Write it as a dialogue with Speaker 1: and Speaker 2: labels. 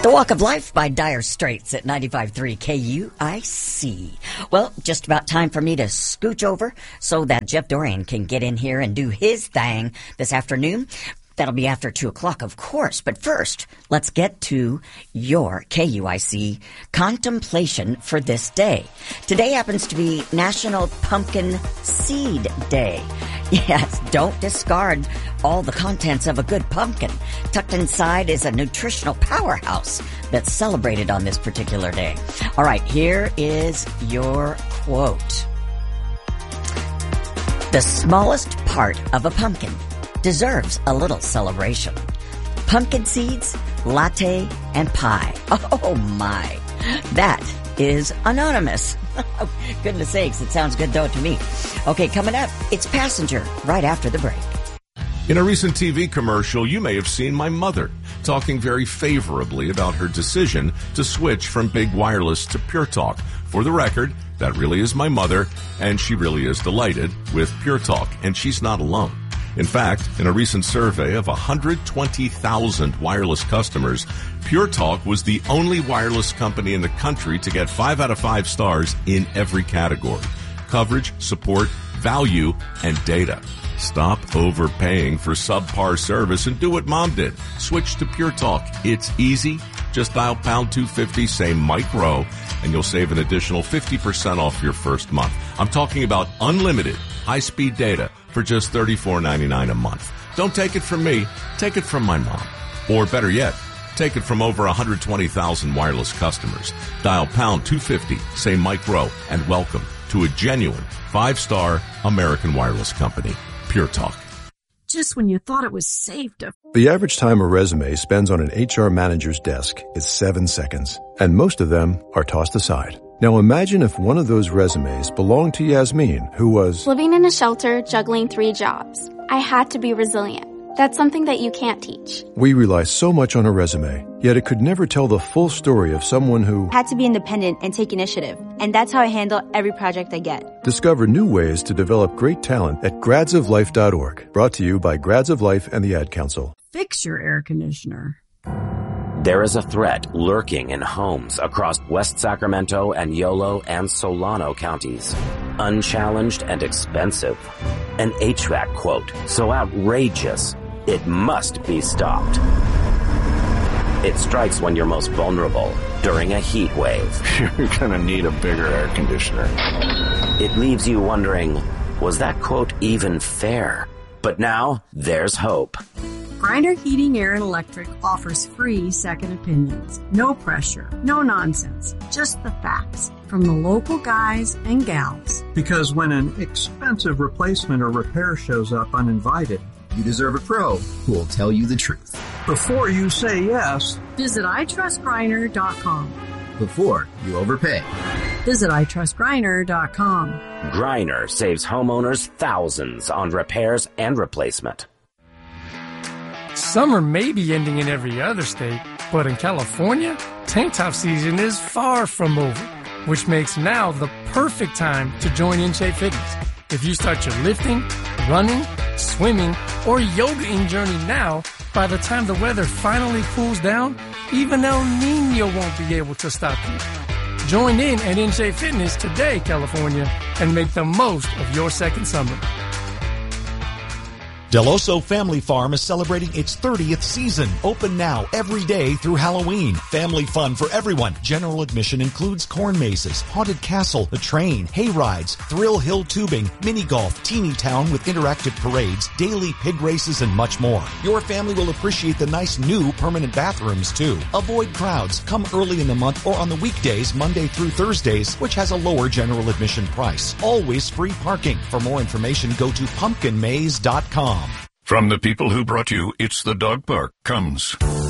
Speaker 1: The Walk of Life by Dire Straits at 95.3 KUIC. Well, just about time for me to scooch over so that Jeff Dorian can get in here and do his thing this afternoon. That'll be after 2 o'clock, of course. But first, let's get to your KUIC contemplation for this day. Today happens to be National Pumpkin Seed Day. Yes, don't discard all the contents of a good pumpkin. Tucked inside is a nutritional powerhouse that's celebrated on this particular day. All right, here is your quote. The smallest part of a pumpkin deserves a little celebration. Pumpkin seeds, latte, and pie. Oh my. That is anonymous. Goodness sakes, it sounds good though to me. Okay, coming up, it's Passenger right after the break.
Speaker 2: In a recent TV commercial, you may have seen my mother talking very favorably about her decision to switch from big wireless to Pure Talk. For the record, that really is my mother, and she really is delighted with Pure Talk, and she's not alone. In fact, in a recent survey of 120,000 wireless customers, Pure Talk was the only wireless company in the country to get 5 out of 5 stars in every category: coverage, support, value, and data. Stop overpaying for subpar service and do what Mom did. Switch to Pure Talk. It's easy. Just dial pound 250, say Mike Rowe, and you'll save an additional 50% off your first month. I'm talking about unlimited high-speed data for just $34.99 a month. Don't take it from me. Take it from my mom. Or better yet, take it from over 120,000 wireless customers. Dial pound 250, say Mike Rowe, and welcome to a genuine 5-star American wireless company, Pure Talk.
Speaker 3: Just when you thought it was safe to...
Speaker 4: The average time a resume spends on an HR manager's desk is 7 seconds, and most of them are tossed aside. Now imagine if one of those resumes belonged to Yasmin, who was
Speaker 5: living in a shelter, juggling 3 jobs. I had to be resilient. That's something that you can't teach.
Speaker 4: We rely so much on a resume, yet it could never tell the full story of someone who
Speaker 6: had to be independent and take initiative. And that's how I handle every project I get.
Speaker 4: Discover new ways to develop great talent at gradsoflife.org. Brought to you by Grads of Life and the Ad Council.
Speaker 3: Fix your air conditioner.
Speaker 7: There is a threat lurking in homes across West Sacramento and Yolo and Solano counties. Unchallenged and expensive. An HVAC quote so outrageous, it must be stopped. It strikes when you're most vulnerable, during a heat wave.
Speaker 8: You're gonna need a bigger air conditioner.
Speaker 7: It leaves you wondering, was that quote even fair? But now, there's hope.
Speaker 3: Grindr Heating, Air, and Electric offers free second opinions. No pressure, no nonsense, just the facts from the local guys and gals.
Speaker 9: Because when an expensive replacement or repair shows up uninvited,
Speaker 10: you deserve a pro who will tell you the truth.
Speaker 9: Before you say yes,
Speaker 3: visit itrustgrindr.com.
Speaker 10: Before you overpay,
Speaker 3: visit itrustgrindr.com.
Speaker 7: Grindr saves homeowners thousands on repairs and replacement.
Speaker 11: Summer may be ending in every other state, but in California, tank top season is far from over, which makes now the perfect time to join In-Shape Fitness. If you start your lifting, running, swimming, or yogaing journey now, by the time the weather finally cools down, even El Nino won't be able to stop you. Join in at In-Shape Fitness today, California, and make the most of your second summer.
Speaker 12: Del Oso Family Farm is celebrating its 30th season. Open now every day through Halloween. Family fun for everyone. General admission includes corn mazes, haunted castle, the train, hay rides, thrill hill tubing, mini golf, teeny town with interactive parades, daily pig races, and much more. Your family will appreciate the nice new permanent bathrooms too. Avoid crowds. Come early in the month or on the weekdays, Monday through Thursdays, which has a lower general admission price. Always free parking. For more information, go to pumpkinmaze.com.
Speaker 13: From the people who brought you It's the Dog Park comes